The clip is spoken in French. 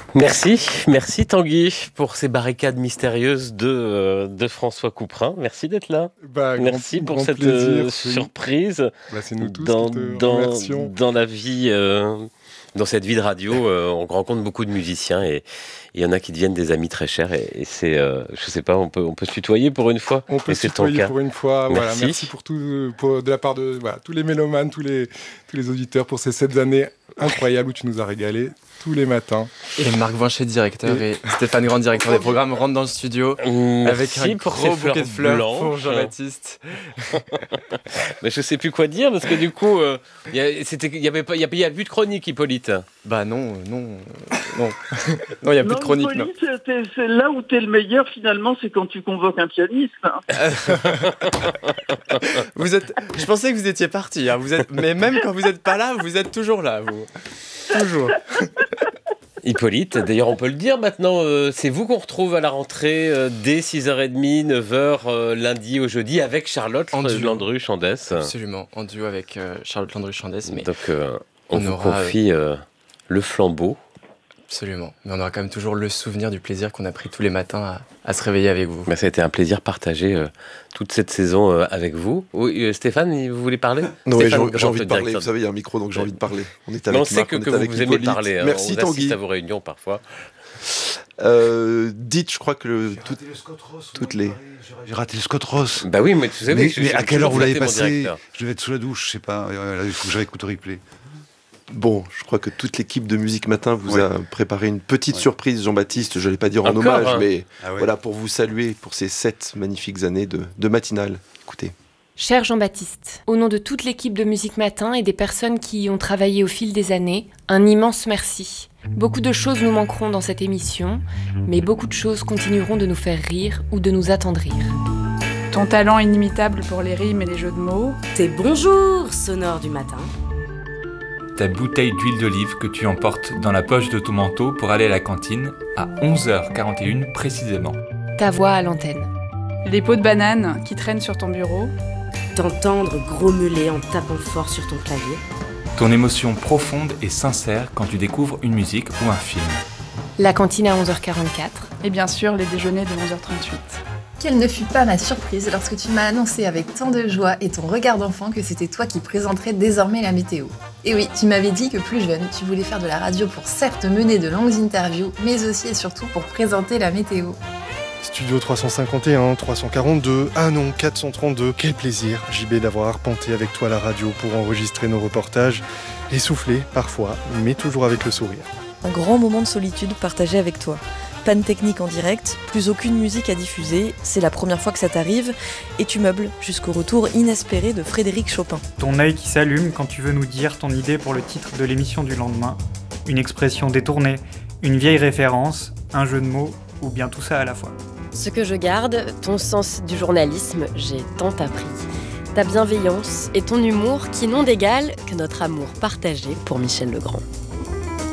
Merci Tanguy pour ces barricades mystérieuses de François Couperin. Merci d'être là. Merci pour cette surprise c'est nous tous dans, qui te dans, remercions. dans la vie, dans cette vie de radio. On rencontre beaucoup de musiciens et il y en a qui deviennent des amis très chers et c'est, je sais pas, on peut se tutoyer pour une fois. On peut se tutoyer pour une fois. Voilà, merci pour tout, de la part de tous les mélomanes, tous les auditeurs pour ces 7 années incroyables où tu nous as régalé tous les matins. Et Marc Vinchet, directeur, et Stéphane Grand, directeur des programmes, rentrent dans le studio avec un gros bouquet de fleurs pour Jean-Baptiste. Mais je sais plus quoi dire parce que du coup, il y a plus de chronique, Hippolyte. Bah non, non, il y a plus de chronique. Hippolyte, c'est là où t'es le meilleur finalement, c'est quand tu convoques un pianiste. Je pensais que vous étiez parti, hein. Mais même quand vous n'êtes pas là, vous êtes toujours là, vous. Toujours. Hippolyte, d'ailleurs on peut le dire maintenant, c'est vous qu'on retrouve à la rentrée dès 6h30, 9h, lundi au jeudi avec Charlotte Landru-Chandès. Absolument, en duo avec Charlotte Landru-Chandès. Donc on vous confie le flambeau. Absolument, mais on aura quand même toujours le souvenir du plaisir qu'on a pris tous les matins à se réveiller avec vous. Mais ça a été un plaisir partagé toute cette saison avec vous. Oui, Stéphane, vous voulez parler? Non, Stéphane, j'ai envie de parler, vous savez, il y a un micro, donc j'ai envie de parler. On sait Marc, que vous aimez parler. Merci Tanguy. On assiste Tanguy. à vos réunions parfois. Dites, je crois que toutes les... J'ai raté le Scott Ross. Bah oui, mais tu sais, mais à quelle heure vous l'avez passé? Je devais être sous la douche, je sais pas. Il faut que j'aille écouter au replay. Bon, je crois que toute l'équipe de Musique Matin vous a préparé une petite surprise, Jean-Baptiste. Je ne l'ai pas dire en hommage, mais voilà, pour vous saluer pour ces 7 magnifiques années de matinale. Écoutez. Cher Jean-Baptiste, au nom de toute l'équipe de Musique Matin et des personnes qui y ont travaillé au fil des années, un immense merci. Beaucoup de choses nous manqueront dans cette émission, mais beaucoup de choses continueront de nous faire rire ou de nous attendrir. Ton talent inimitable pour les rimes et les jeux de mots. Tes bonjours sonores du matin. Ta bouteille d'huile d'olive que tu emportes dans la poche de ton manteau pour aller à la cantine à 11h41 précisément. Ta voix à l'antenne. Les pots de banane qui traînent sur ton bureau. T'entendre grommeler en tapant fort sur ton clavier. Ton émotion profonde et sincère quand tu découvres une musique ou un film. La cantine à 11h44. Et bien sûr, les déjeuners de 11h38. Quelle ne fut pas ma surprise lorsque tu m'as annoncé avec tant de joie et ton regard d'enfant que c'était toi qui présenterais désormais la météo. Et oui, tu m'avais dit que plus jeune, tu voulais faire de la radio pour certes mener de longues interviews, mais aussi et surtout pour présenter la météo. Studio 351, 342, ah non, 432. Quel plaisir, JB, d'avoir arpenté avec toi la radio pour enregistrer nos reportages, essoufflé parfois, mais toujours avec le sourire. Un grand moment de solitude partagé avec toi. Panne technique en direct, plus aucune musique à diffuser, c'est la première fois que ça t'arrive, et tu meubles jusqu'au retour inespéré de Frédéric Chopin. Ton œil qui s'allume quand tu veux nous dire ton idée pour le titre de l'émission du lendemain. Une expression détournée, une vieille référence, un jeu de mots, ou bien tout ça à la fois. Ce que je garde, ton sens du journalisme, j'ai tant appris. Ta bienveillance et ton humour qui n'ont d'égal que notre amour partagé pour Michel Legrand.